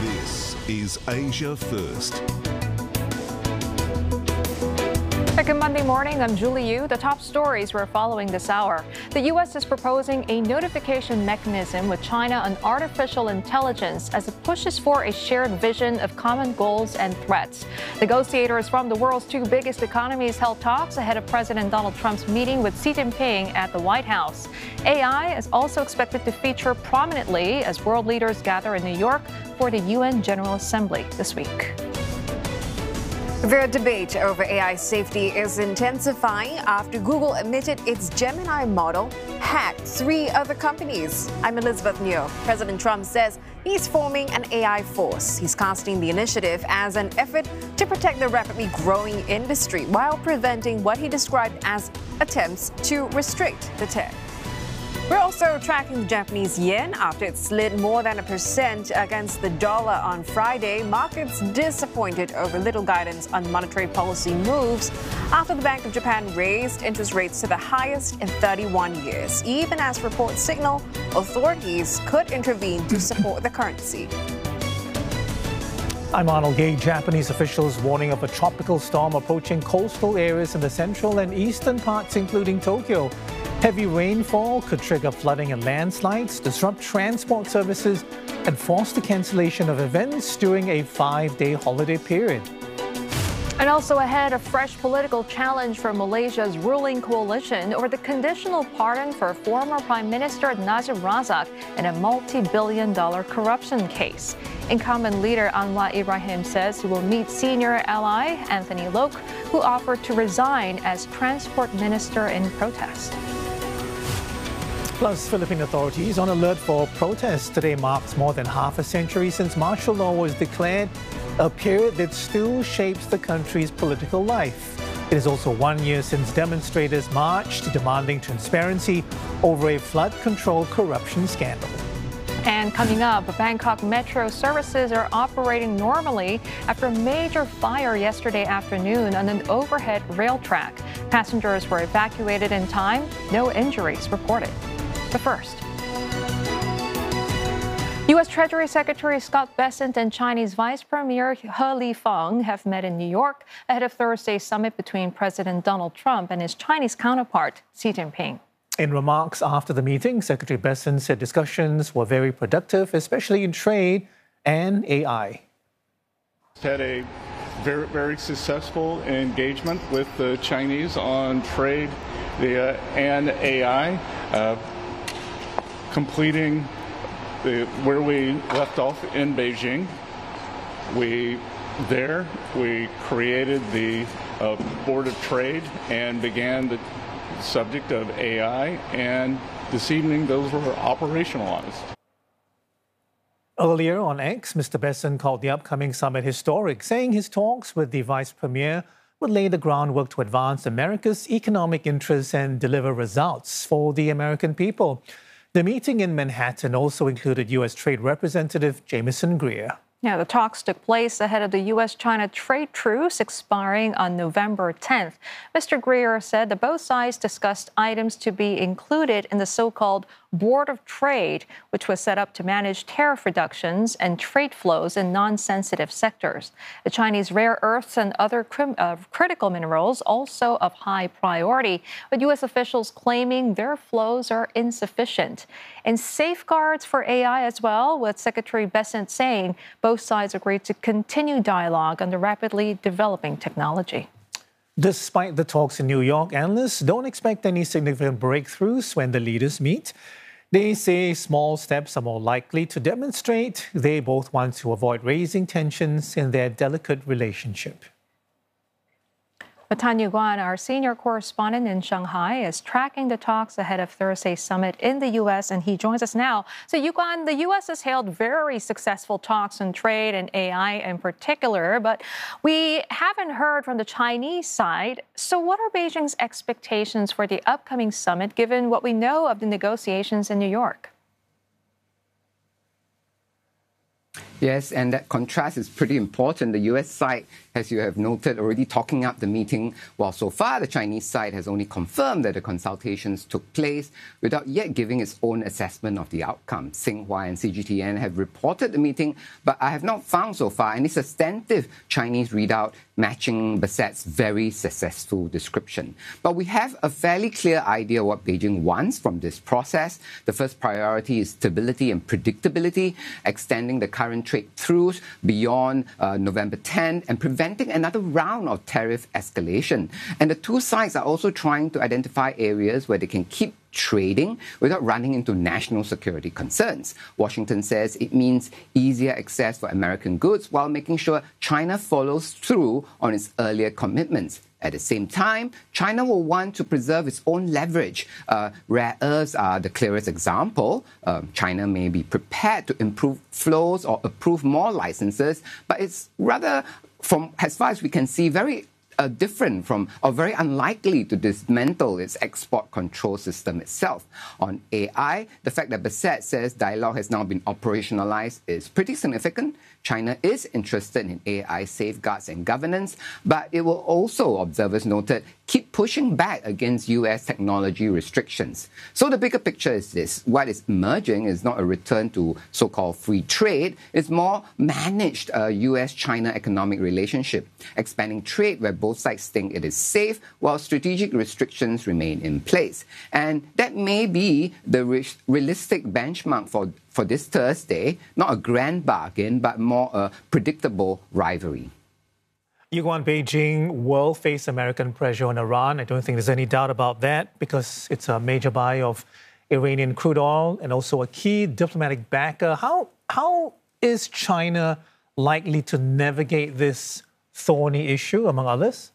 This is Asia First. Good Monday morning, I'm Julie Yu. The top stories we're following this hour. The U.S. is proposing a notification mechanism with China on artificial intelligence as it pushes for a shared vision of common goals and threats. Negotiators from the world's two biggest economies held talks ahead of President Donald Trump's meeting with Xi Jinping at the White House. AI is also expected to feature prominently as world leaders gather in New York for the UN General Assembly this week. The debate over AI safety is intensifying after Google admitted its Gemini model hacked 3 other companies. I'm Elizabeth Neo. President Trump says he's forming an AI force. He's casting the initiative as an effort to protect the rapidly growing industry while preventing what he described as attempts to restrict the tech. We're also tracking the Japanese yen after it slid more than 1% against the dollar on Friday. Markets disappointed over little guidance on monetary policy moves after the Bank of Japan raised interest rates to the highest in 31 years, even as reports signal authorities could intervene to support the currency. I'm Arnold Gay. Japanese officials warning of a tropical storm approaching coastal areas in the central and eastern parts, including Tokyo. Heavy rainfall could trigger flooding and landslides, disrupt transport services, and force the cancellation of events during a 5-day holiday period. And also ahead, a fresh political challenge for Malaysia's ruling coalition over the conditional pardon for former Prime Minister Najib Razak in a multi-billion-dollar corruption case. Incumbent leader Anwar Ibrahim says he will meet senior ally Anthony Loke, who offered to resign as transport minister in protest. Plus, Philippine authorities on alert for protests. Today marks more than half a century since martial law was declared, a period that still shapes the country's political life. It is also 1 year since demonstrators marched demanding transparency over a flood control corruption scandal. And coming up, Bangkok metro services are operating normally after a major fire yesterday afternoon on an overhead rail track. Passengers were evacuated in time, no injuries reported. But first, U.S. Treasury Secretary Scott Bessent and Chinese Vice Premier He Lifeng have met in New York ahead of Thursday's summit between President Donald Trump and his Chinese counterpart, Xi Jinping. In remarks after the meeting, Secretary Bessent said discussions were very productive, especially in trade and AI. Had a very successful engagement with the Chinese on trade and AI, completing where we left off in Beijing. We created the Board of Trade and began the subject of AI, and this evening those were operationalized. Earlier on X, Mr. Bessent called the upcoming summit historic, saying his talks with the Vice Premier would lay the groundwork to advance America's economic interests and deliver results for the American people. The meeting in Manhattan also included U.S. Trade Representative Jamieson Greer. Yeah, the talks took place ahead of the U.S.-China trade truce expiring on November 10th. Mr. Greer said that both sides discussed items to be included in the so-called Board of Trade, which was set up to manage tariff reductions and trade flows in non-sensitive sectors. The Chinese rare earths and other critical minerals also of high priority, with U.S. officials claiming their flows are insufficient. And safeguards for AI as well, with Secretary Bessent saying both sides agreed to continue dialogue on the rapidly developing technology. Despite the talks in New York, analysts don't expect any significant breakthroughs when the leaders meet. They say small steps are more likely to demonstrate they both want to avoid raising tensions in their delicate relationship. Tan Yu-Guan, our senior correspondent in Shanghai, is tracking the talks ahead of Thursday's summit in the U.S., and he joins us now. So, Yu-Guan, the U.S. has held very successful talks on trade and AI in particular, but we haven't heard from the Chinese side. So what are Beijing's expectations for the upcoming summit, given what we know of the negotiations in New York? Yes, and that contrast is pretty important. The U.S. side, as you have noted, already talking up the meeting, while so far the Chinese side has only confirmed that the consultations took place without yet giving its own assessment of the outcome. Xinhua and CGTN have reported the meeting, but I have not found so far any substantive Chinese readout matching Besset's very successful description. But we have a fairly clear idea what Beijing wants from this process. The first priority is stability and predictability, extending the current trade truce beyond November 10 and preventing another round of tariff escalation. And the two sides are also trying to identify areas where they can keep trading without running into national security concerns. Washington says it means easier access for American goods while making sure China follows through on its earlier commitments. At the same time, China will want to preserve its own leverage. Rare earths are the clearest example. China may be prepared to improve flows or approve more licenses, but it's rather, from as far as we can see, very different from, or very unlikely to dismantle its export control system itself. On AI, the fact that Besset says dialogue has now been operationalized is pretty significant. China is interested in AI safeguards and governance, but it will also, observers noted, keep pushing back against U.S. technology restrictions. So the bigger picture is this. What is emerging is not a return to so-called free trade. It's more managed U.S.-China economic relationship, expanding trade where both sides think it is safe, while strategic restrictions remain in place. And that may be the realistic benchmark for this Thursday, not a grand bargain, but more a predictable rivalry. Yuan, Beijing will face American pressure on Iran. I don't think there's any doubt about that because it's a major buyer of Iranian crude oil and also a key diplomatic backer. How is China likely to navigate this thorny issue, among others?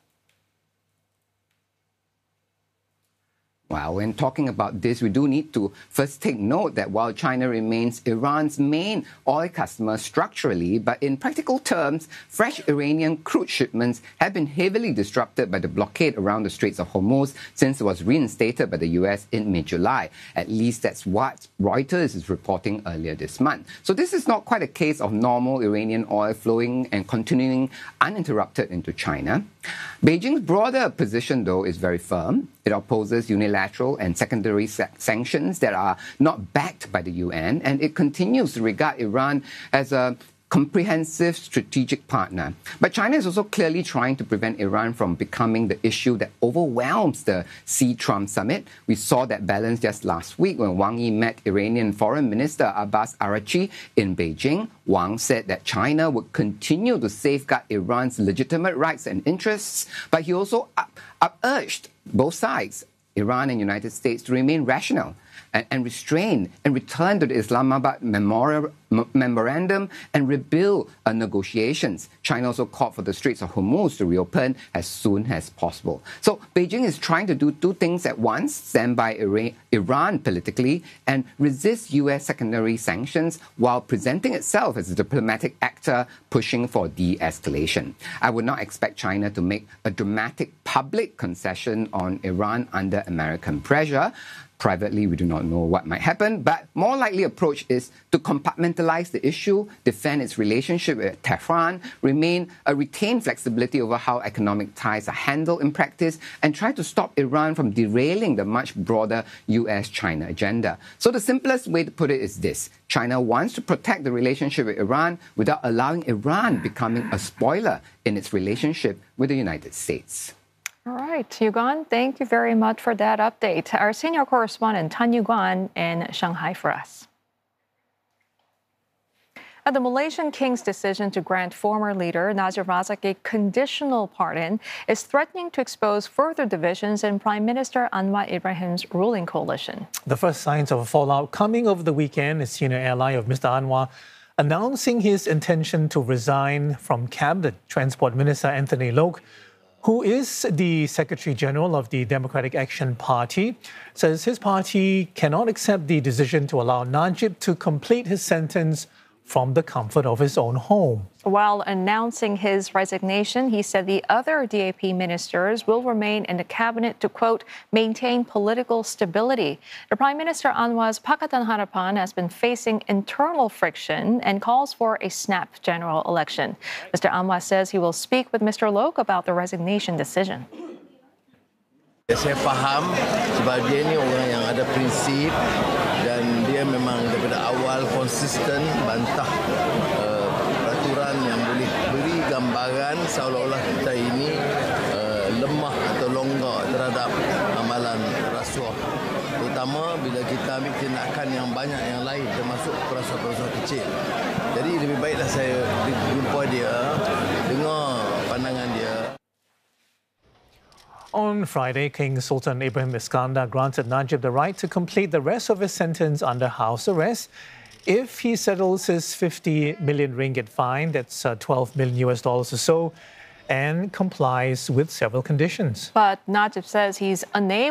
Well, when talking about this, we do need to first take note that while China remains Iran's main oil customer structurally, but in practical terms, fresh Iranian crude shipments have been heavily disrupted by the blockade around the Straits of Hormuz since it was reinstated by the U.S. in mid-July. At least that's what Reuters is reporting earlier this month. So this is not quite a case of normal Iranian oil flowing and continuing uninterrupted into China. Beijing's broader position, though, is very firm. It opposes unilateral and secondary sanctions that are not backed by the UN, and it continues to regard Iran as a comprehensive strategic partner. But China is also clearly trying to prevent Iran from becoming the issue that overwhelms the Xi-Trump summit. We saw that balance just last week when Wang Yi met Iranian Foreign Minister Abbas Araghchi in Beijing. Wang said that China would continue to safeguard Iran's legitimate rights and interests, but he also urged both sides, Iran and United States, to remain rational and restrain and return to the Islamabad memorandum and rebuild negotiations. China also called for the Straits of Hormuz to reopen as soon as possible. So Beijing is trying to do two things at once: stand by Iran politically and resist U.S. secondary sanctions while presenting itself as a diplomatic actor pushing for de-escalation. I would not expect China to make a dramatic public concession on Iran under American pressure. Privately, we do not know what might happen, but more likely approach is to compartmentalize the issue, defend its relationship with Tehran, retain flexibility over how economic ties are handled in practice, and try to stop Iran from derailing the much broader U.S.-China agenda. So the simplest way to put it is this: China wants to protect the relationship with Iran without allowing Iran becoming a spoiler in its relationship with the United States. All right, Yuan, thank you very much for that update. Our senior correspondent, Tan Yuan, in Shanghai for us. The Malaysian king's decision to grant former leader Najib Razak a conditional pardon is threatening to expose further divisions in Prime Minister Anwar Ibrahim's ruling coalition. The first signs of a fallout coming over the weekend is senior ally of Mr. Anwar announcing his intention to resign from cabinet. Transport Minister Anthony Loke, who is the Secretary General of the Democratic Action Party, says his party cannot accept the decision to allow Najib to complete his sentence from the comfort of his own home. While announcing his resignation, he said the other DAP ministers will remain in the cabinet to, quote, maintain political stability. The Prime Minister Anwar's Pakatan Harapan has been facing internal friction and calls for a snap general election. Mr. Anwar says he will speak with Mr. Loke about the resignation decision. Saya faham sebab dia ni orang yang ada prinsip dan dia memang daripada awal konsisten bantah peraturan yang boleh beri gambaran seolah-olah kita ini lemah atau longgar terhadap amalan rasuah. Terutama bila kita ambil tindakan yang banyak yang lain termasuk rasuah-rasuah kecil. Jadi lebih baiklah saya jumpa dia, dengar pandangan dia. On Friday, King Sultan Ibrahim Iskandar granted Najib the right to complete the rest of his sentence under house arrest if he settles his 50 million ringgit fine, that's $12 million or so, and complies with several conditions. But Najib says he's unable